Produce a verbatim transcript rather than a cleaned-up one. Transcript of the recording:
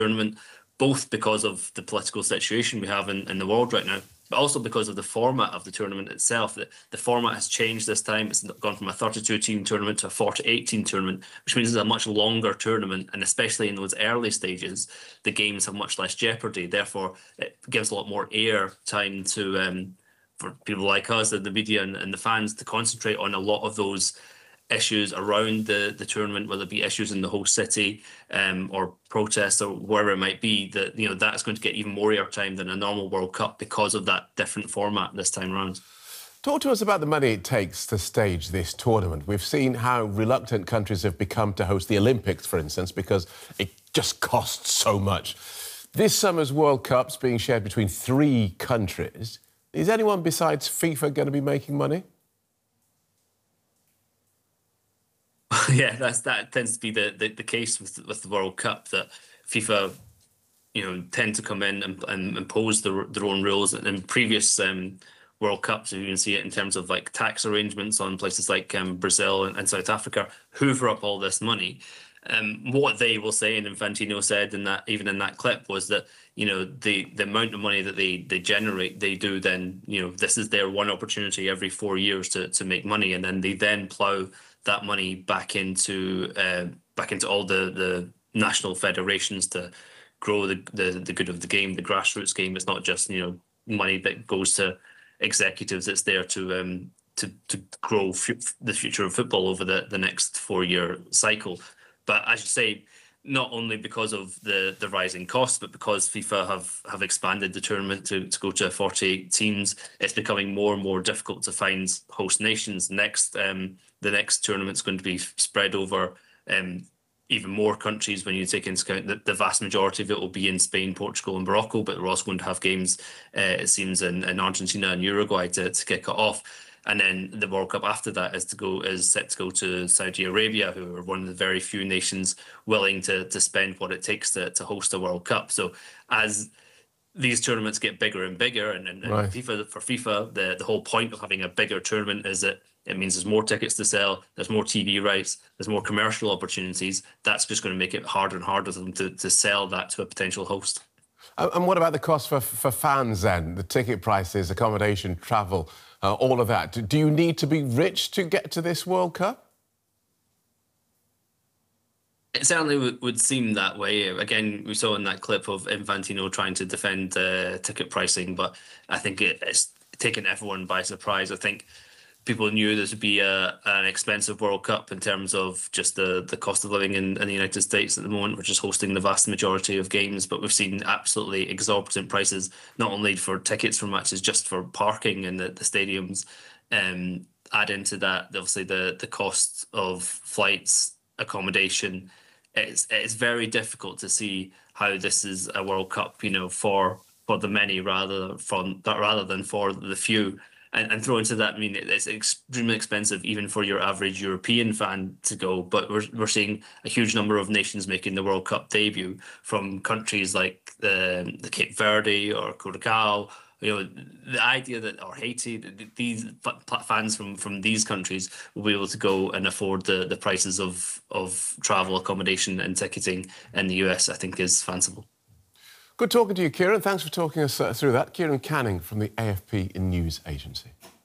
tournament, both because of the political situation we have in, in the world right now, but also because of the format of the tournament itself. The, the format has changed this time. It's gone from a thirty-two team tournament to a forty-eight team tournament, which means it's a much longer tournament. And especially in those early stages, the games have much less jeopardy. Therefore, it gives a lot more air time to um, for people like us, the media and, and the fans, to concentrate on a lot of those issues around the the tournament, whether it be issues in the host city um, or protests or wherever it might be. That you know that's going to get even more airtime than a normal World Cup because of that different format this time around. Talk to us about the money it takes to stage this tournament. We've seen how reluctant countries have become to host the Olympics, for instance, because it just costs so much. This summer's World Cup's being shared between three countries. Is anyone besides FIFA going to be making money? Yeah, that's that tends to be the, the, the case with with the World Cup, that FIFA, you know, tend to come in and, and impose their, their own rules. And in previous um, World Cups, you can see it in terms of like tax arrangements on places like um, Brazil and, and South Africa, hoover up all this money. Um, what they will say, and Infantino said in that, even in that clip, was that you know the the amount of money that they they generate, they do then you know this is their one opportunity every four years to to make money, and then they then plough that money back into uh, back into all the the national federations to grow the, the the good of the game, the grassroots game. It's not just you know money that goes to executives. It's there to um to to grow f the future of football over the the next four year cycle. But as you say, not only because of the the rising costs, but because FIFA have have expanded the tournament to, to go to forty-eight teams, it's becoming more and more difficult to find host nations. Next, um, the next tournament's going to be spread over um, even more countries when you take into account that the vast majority of it will be in Spain, Portugal, and Morocco. But we're also going to have games, uh, it seems, in, in Argentina and Uruguay to, to kick it off. And then the World Cup after that is to go is set to go to Saudi Arabia, who are one of the very few nations willing to to spend what it takes to to host a World Cup. So as these tournaments get bigger and bigger, and, and, right. and FIFA for FIFA, the the whole point of having a bigger tournament is that it means there's more tickets to sell, there's more T V rights, there's more commercial opportunities. That's just going to make it harder and harder for them to to sell that to a potential host. And what about the cost for for fans then? The ticket prices, accommodation, travel. Uh, all of that. Do you need to be rich to get to this World Cup? It certainly would, would seem that way. Again, we saw in that clip of Infantino trying to defend uh, ticket pricing, but I think it, it's taken everyone by surprise. I think people knew this would be a, an expensive World Cup in terms of just the, the cost of living in, in the United States at the moment, which is hosting the vast majority of games. But we've seen absolutely exorbitant prices, not only for tickets for matches, just for parking in the, the stadiums. Um, add into that, obviously, the, the cost of flights, accommodation. It's, it's very difficult to see how this is a World Cup, you know, for, for the many rather, from, rather than for the few. And, and throw into that, I mean, it's extremely expensive even for your average European fan to go. But we're we're seeing a huge number of nations making the World Cup debut from countries like the, the Cape Verde or Curacao. You know, the idea that, or Haiti, that these fans from from these countries will be able to go and afford the the prices of of travel, accommodation, and ticketing in the U S, I think, is fanciful. Good talking to you, Kieran. Thanks for talking us through that. Kieran Canning from the A F P News Agency.